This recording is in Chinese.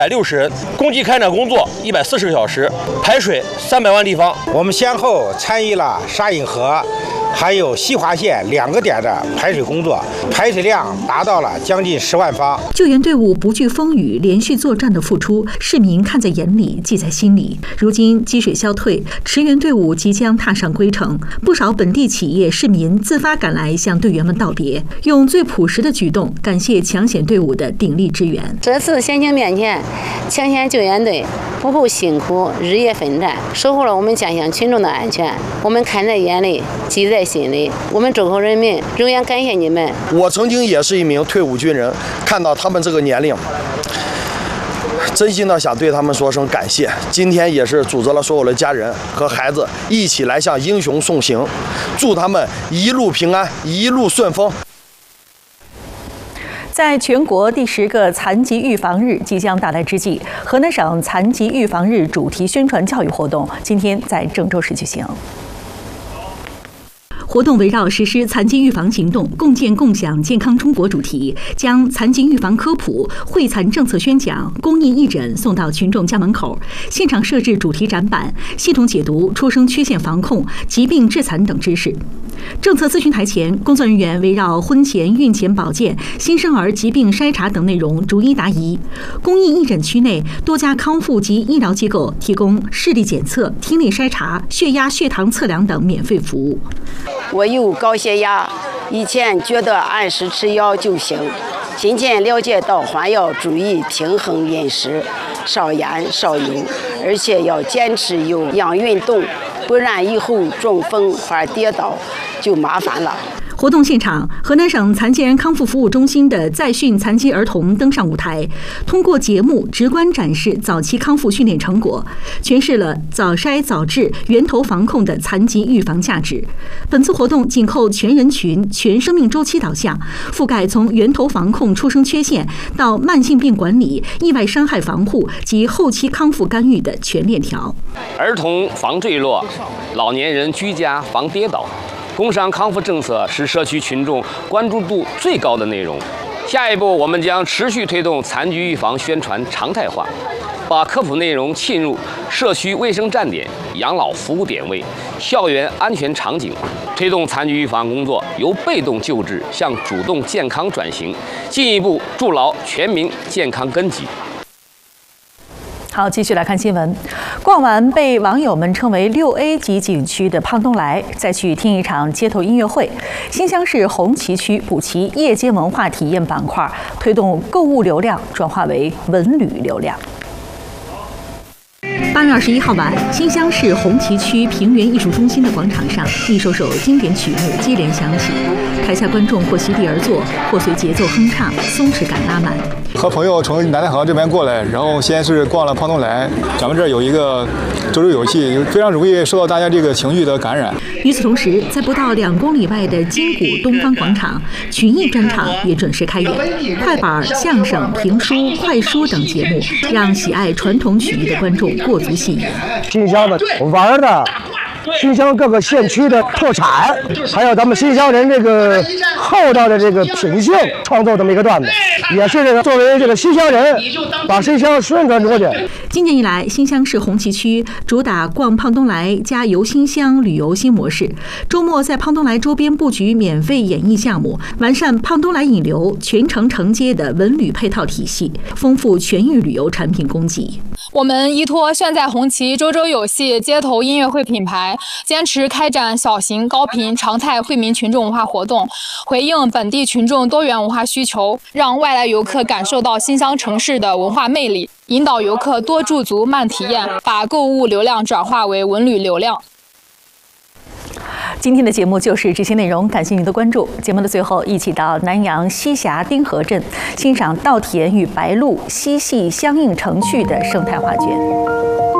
160人，共计开展工作140个小时，排水300万立方。 我们先后参与了沙引河还有西华县2个点的排水工作，排水量达到了将近10万方。 救援队伍不惧风雨，连续作战的付出，市民看在眼里，记在心里。如今积水消退，驰援队伍即将踏上归程，不少本地企业、市民自发赶来向队员们道别，用最朴实的举动感谢抢险队伍的鼎力支援。 这次险情面前，抢险救援队不顾辛苦，日夜奋战，守护了我们家乡群众的安全。我们看在眼里，记在心里。我们周口人民永远感谢你们。 我曾经也是一名退伍军人，看到他们这个年龄，真心的想对他们说声感谢。今天也是组织了所有的家人和孩子一起来向英雄送行，祝他们一路平安，一路顺风。 在全国第10个残疾预防日即将到来之际，河南省残疾预防日主题宣传教育活动今天在郑州市举行。活动围绕实施残疾预防行动、共建共享健康中国主题，将残疾预防科普、惠残政策宣讲、公益义诊送到群众家门口，现场设置主题展板，系统解读出生缺陷防控、疾病致残等知识。政策咨询台前，工作人员围绕婚前、孕前保健、新生儿疾病筛查等内容逐一答疑。公益义诊区内多家康复及医疗机构提供视力检测、听力筛查、血压、血糖测量等免费服务。 我有高血压，以前觉得按时吃药就行，今天了解到还要注意平衡饮食，少盐少油，而且要坚持有氧运动，不然以后中风或跌倒就麻烦了。 活动现场，河南省残疾人康复服务中心的在训残疾儿童登上舞台，通过节目直观展示早期康复训练成果，诠释了早筛早治、源头防控的残疾预防价值。本次活动紧扣全人群、全生命周期导向，覆盖从源头防控出生缺陷到慢性病管理、意外伤害防护及后期康复干预的全链条。 儿童防坠落，老年人居家防跌倒。工伤康复政策是社区群众关注度最高的内容。下一步，我们将持续推动残疾预防宣传常态化，把科普内容浸入社区卫生站点、养老服务点位、校园安全场景，推动残疾预防工作由被动救治向主动健康转型，进一步筑牢全民健康根基。 好，继续来看新闻。逛完被网友们称为6A 级景区的胖东来，再去听一场街头音乐会。新乡市红旗区补齐夜间文化体验板块，推动购物流量转化为文旅流量。8月21号晚，新乡市红旗区平原艺术中心的广场上，一首首经典曲目接连响起，台下观众或席地而坐，或随节奏哼唱，松弛感拉满。 和朋友从南戴河这边过来，然后先是逛了胖东来，咱们这儿有一个周周游戏，非常容易受到大家这个情绪的感染。 与此同时，在不到2公里外的金谷东方广场，群艺专场也准时开演，快板、相声、评书、快书等节目，让喜爱传统曲艺的观众过足戏瘾。 新乡的玩的，新乡各个县区的特产，还有咱们新乡人这个厚道的这个品性，创作这么一个段子，也是这个作为这个新乡人，把新乡宣传出去。 今年以来，新乡市红旗区主打逛胖东来加游新乡旅游新模式，周末在胖东来周边布局免费演艺项目，完善胖东来引流全程承接的文旅配套体系，丰富全域旅游产品供给。 我们依托炫在红旗周周有戏街头音乐会品牌，坚持开展小型高频常态惠民群众文化活动，回应本地群众多元文化需求，让外来游客感受到新乡城市的文化魅力，引导游客多驻足慢体验，把购物流量转化为文旅流量。 今天的节目就是这些内容，感谢您的关注。节目的最后，一起到南阳西峡丁河镇欣赏稻田与白鹭嬉戏相映成趣的生态画卷。